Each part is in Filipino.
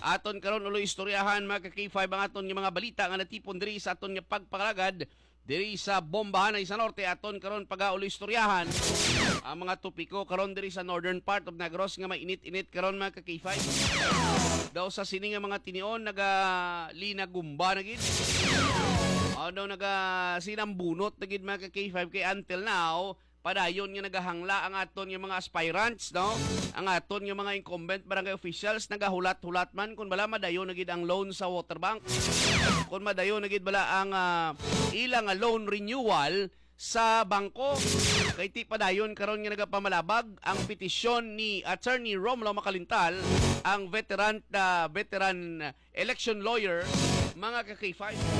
Aton karon ulo istoryahan mga ka-K5 ang aton nga mga balita nga natipon diri sa aton nga pagpakalagad diri sa Bombahanay sa norte. Aton karon pagaulo istoryahan ang mga topiko karon diri sa northern part of Negros nga mainit-init karon mga ka-K5. Daw sa sini nga mga tinion linagumba na gid. Daw sinambunot na gid mga ka-K5 kay until now padayon nga nagahangla ang aton nga mga aspirants, no? Ang aton nga mga incumbent barangay officials nagahulat-hulat man kung bala madayon na gid ang loan sa water bank. Kung madayon na gid bala ang ilang loan renewal sa bangko. Kay ti padayon karon nga nagapamalabag ang petisyon ni Attorney Romulo Macalintal, ang veteran election lawyer mga ka-K5.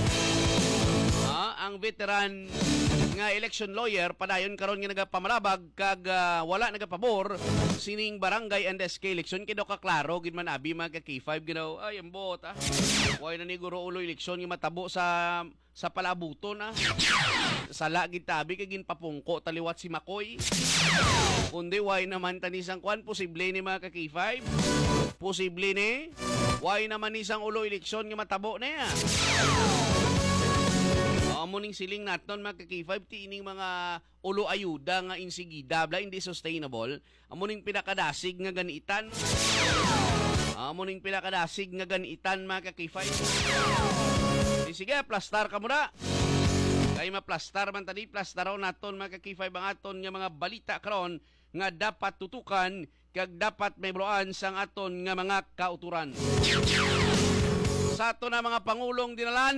Ang veteran nga election lawyer padayon karon nga nagapamalabag kag wala nagapabor sining barangay and SK election kay do ka klaro gid man abi mga ka-K5 ginaw ay ambot way na ni guro ulo eleksyon nga matabo sa palabuton sala gid tabi kay ginpapungko taliwat si Makoy kundi way naman tanisang kwan posible ni mga ka-K5 posible ni way naman isang ulo eleksyon nga matabo na amuning siling naton mga ka-K5 ti ining mga ulo ayuda nga insigida bla hindi sustainable amuning pinakadasig nga ganitan mga ka-K5 sige plastar ka muna kay maplastar man tadi plastaraw naton mga ka-K5 ang aton nga mga balita karon nga dapat tutukan kag dapat maibroan sang aton nga mga kauturan sa ato na mga pangulong dinalan.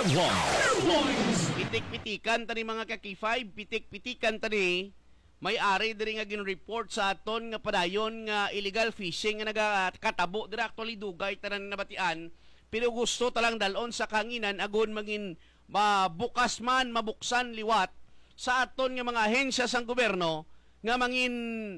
Pitik-pitikan tani mga ka-K5, pitik-pitikan tani may-ari diri nga gin-report sa aton nga padayon nga illegal fishing nga nagakatabo diri actually dugay tanan nabatian pero gusto talang dalon sa kanginan agon magin mabukas man mabuksan liwat sa aton nga mga ahensya sang gobyerno nga mangin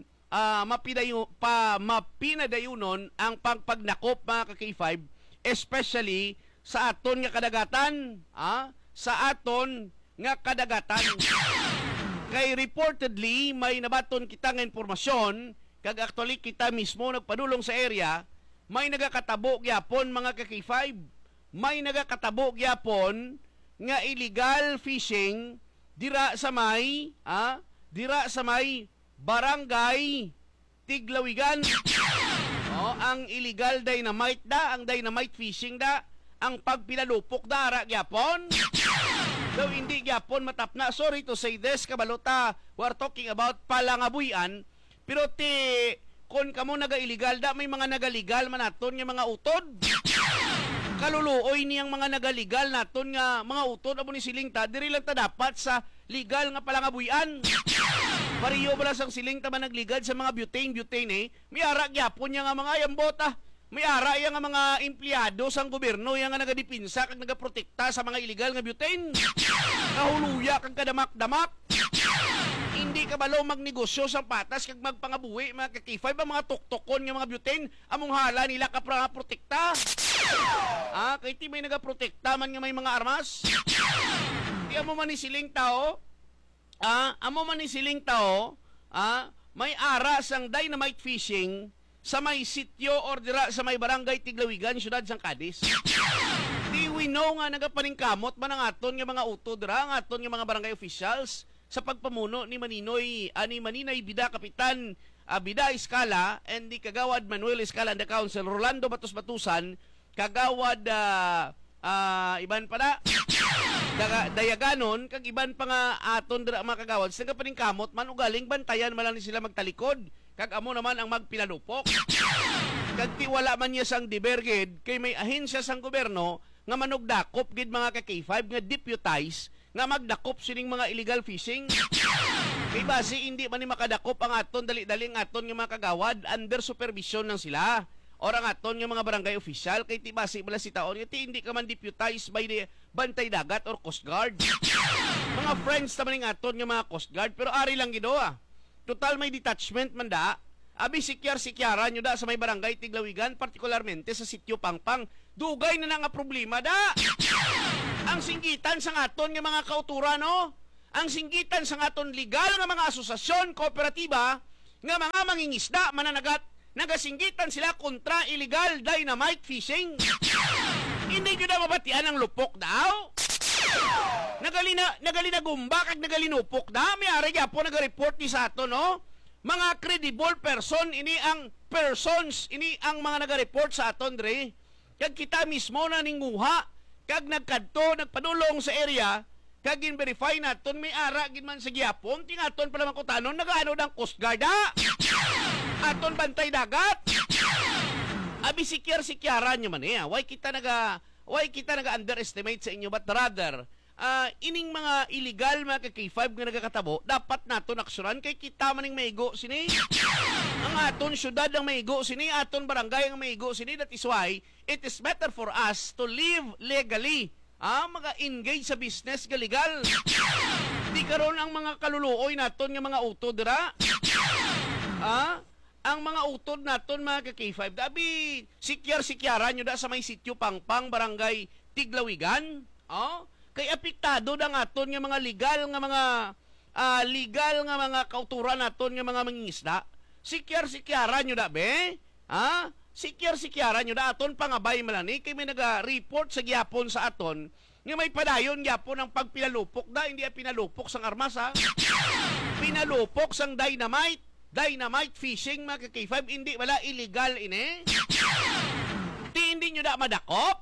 mapinadayunon ang pagpagnakop mga ka-K5 especially sa aton nga kadagatan, sa aton nga kadagatan. Kay reportedly may nabaton kita nga impormasyon kag actually kita mismo nagpadulong sa area, may nagakatabo gyapon mga ka-K5, may nagakatabo gyapon nga illegal fishing dira sa may barangay Tiglawigan. Ang illegal dynamite ang dynamite fishing ang pagpinalupok ara gyapon. Daw hindi gyapon matapna. Sorry to say this, kabalota, we're talking about palangabuyan, pero kon kamo naga-illegal may mga naga-legal man naton nga mga utod. Kaluluoy niyang mga naga-legal naton nga mga utod amo ni siling ta diri lang ta dapat sa legal nga palangabuyan. Pariyo bala sang siling ta man nagligad sa mga butane may ara gyapon niya nga mga yambota. May ara yang nga mga empleyado sang gobyerno yang nga nagadipinsa kag nagaprotekta sa mga illegal nga butane. Kahuluya kag kadamak-damak. Hindi ka balo magnegosyo sa patas kag magpangabuhi mga ka-K5 ang mga tuktokon nga mga butane among hala nila ka para protekta. Kay ti may nagaprotekta man nga may mga armas. Di amo man ni siling tao. May ara sang dynamite fishing sa may sityo or dira sa may barangay Tiglawigan, syudad sang Cadiz. Di we know nga nagapaningkamot man ang aton nga mga utod dira, ang aton nga mga barangay officials sa pagpamuno ni Maninay Bida Kapitan Bida Escala and di Kagawad Manuel Escala and the Council Rolando Batos-Batusan, Kagawad iban pa na dayaganon kag iban pa nga aton dira mga kagawad sa paningkamot man ugaling bantayan man lang sila magtalikod kag amo naman ang magpinalupok kag tiwala man niya sang diverged kay may ahensya sang gobyerno nga manugdakop gid mga ka-K5 nga deputize nga magdakop sining mga illegal fishing kay base hindi man ni makadakop ang aton dali-dali ang aton nga mga kagawad under supervision ng sila or ang aton nga mga barangay official kay ti base bala si taon ti hindi ka man deputized by the Bantay Dagat or Coast Guard. Mga friends naman ng aton nga mga Coast Guard pero ari lang gido total may detachment man abi sikyar-sikyaran nyo sa may barangay Tiglawigan partikularmente sa sitio Pangpang dugay na nga problema ang singgitan sa aton nga mga kauturan ang singgitan sa aton legal nga mga asosasyon, kooperatiba nga mga mangingisda, mananagat nagasinggitan sila kontra illegal dynamite fishing. Hindi nyo na mabatian ang lupok daw. Nagalina gumba kag nagalinupok na. May ari po nag-report ni sa ato, no? Mga credible person, ini ang persons, ini ang mga nag-report sa aton, Dre. Kag kita mismo na ninguha, kag nagkadto, nagpadulong sa area, kag in-verify naton may ara gid man sa gyapon, tingaton pala makutanon, nagaano ng Coast Guard, aton bantay dagat. Abi sikyar-sikyaran nyo man why kita naga-underestimate sa inyo, but rather, ining mga illegal mga K5 nga nagakatabo, dapat naton aksyonan kay kita maning maigo sini. Ang aton syudad ang maigo sini, aton barangay ang maigo sini. That is why it is better for us to live legally. Mga-engage sa business nga legal. Di karon ang mga kaluluoy naton nga mga utod dira. Ang mga utod naton mga K5, dabi sikyar-sikyaran nyo da sa may sityo Pangpang, barangay Tiglawigan. Kay apektado da nga aton nga mga legal nga mga kauturan naton nga mga mangingisda. Sikyar-sikyaran nyo da be? Sikyar-sikyaran nyo da aton pangabay malani kay may naga-report sa gyapon sa aton nga may padayon gyapon ang pagpinalupok da, hindi pinalupok sang armas pinalupok sang dynamite fishing mga K5, hindi wala illegal ini. Hindi nyo da madakop?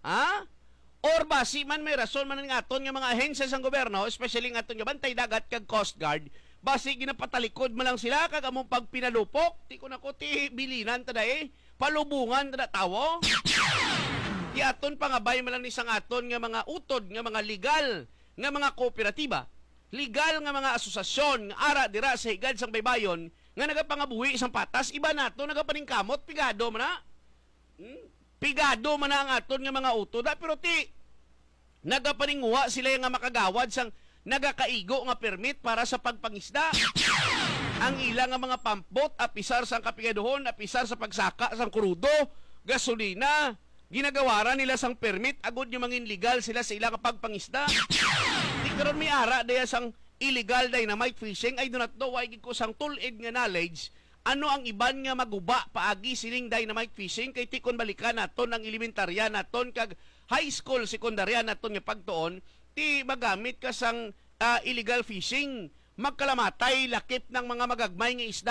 Or basi man may rason man nga aton nga mga ahensya sang gobyerno, especially nga aton nga bantay dagat kag Coast Guard, basi ginapatalikod mo lang sila kag among pagpinalupok, ti ko nako ti bilinan taday, palubungan tada tawo. Ti aton pangabay man lang ni sang aton nga mga utod nga mga legal nga mga kooperatiba, legal nga mga asosasyon nga ara dira sa higad sang baybayon nga nagapangabuhi isang patas, iba nato nagapaningkamot, pigado man na. Pigado man na ang aton nga mga utod, pero ti nagapaninguha sila nga makagawad sang nagakaigo nga permit para sa pagpangisda. Ang ilang nga mga pampot, apisar sang kapigaduhon, apisar sa pagsaka sang krudo, gasolina, ginagawaran nila sang permit, agod yung mangin legal sila sa ilang pagpangisda. Di karon may ara daya sang illegal dynamite fishing. I do not know why ko sang tulid nga knowledge ano ang iban nga maguba paagi sining dynamite fishing, kay tikon balikan naton ang elementarya naton kag high school sekundarya naton nga pagtuon, ti magamit ka sang illegal fishing, magkalamatay lakip ng mga magagmay nga isda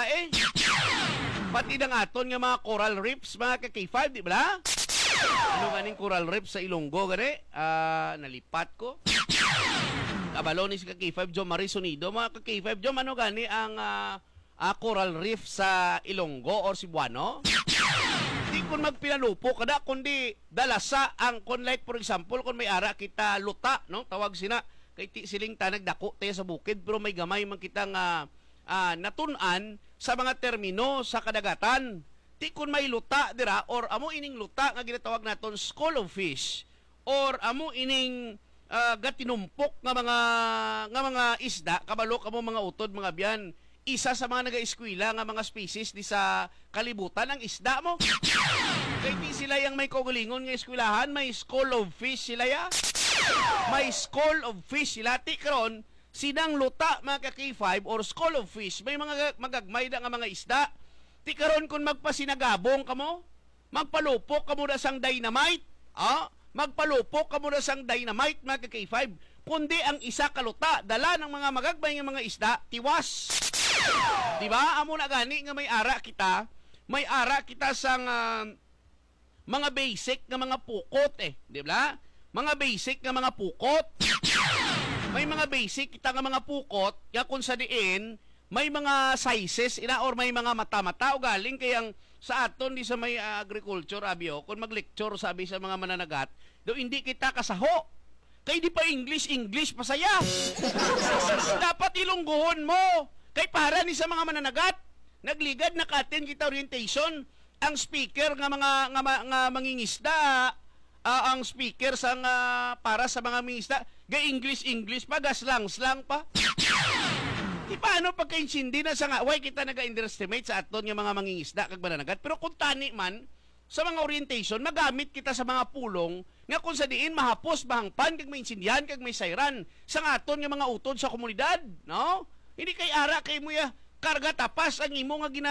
pati ng aton nga mga coral reefs mga K5, di ba? Ano ganing coral reef sa Ilonggo gani? Nalipat ko. Kabalo ni si K5 Jom Maris Unido. Mga K5 Jom, ano gani ang coral reef sa Ilonggo or Cebuano? Di kun magpinalupo kada kundi dalasa ang kun, like for example kung may ara kita luta, no? Tawag sina kay ti siling tanag dako tayo sa bukid, pero may gamay man kita nga natun-an sa mga termino sa kadagatan. Ti kun may luta dira or amo ining luta nga ginatawag naton school of fish or amo ining gatinumpok nga mga isda, kabalo kamo mga utod mga biyan, isa sa mga naga-eskwela nga mga species di sa kalibutan ang isda mo. Kay di sila yang may kaugalingon nga eskwelahan, may school of fish sila ya. May school of fish sila. Ti karon sinang luta mga K5 or school of fish, may mga magagmay da nga mga isda. Ti karon kun magpasinagabong kamo, magpalupok kamo na sang dynamite, magpalupok kamo na sang dynamite mga K5, kundi ang isa kaluta dala ng mga magagmay nga mga isda tiwas. Di ba? Amo na gani nga may ara kita sang mga basic nga mga pukot di ba? Mga basic nga mga pukot. May mga basic kita nga mga pukot, ya kung sa diin may mga sizes ina or may mga mata-mata o galing kayang sa aton di sa may agriculture abio kung mag-lecture sabi sa mga mananagat, do hindi kita kasaho. Kay di pa English pa saya. Dapat ilungguhon mo. Kay para ni sa mga mananagat, nagligad na katin kita orientation, ang speaker nga mga mangingisda, ang speaker sang para sa mga mangingisda, ga English pa, ga slang pa. Di paano pagka-insindi na sa nga, why kita naga-underestimate sa aton nga mga mangingisda kag mananagat, pero kung tani man, sa mga orientation, magamit kita sa mga pulong nga kung sa diin mahapos, mahangpan, kag may insindihan, kag may sayran sa aton nga mga utod sa komunidad, no? Hindi kay ara kay mo ya karga tapas ang imo nga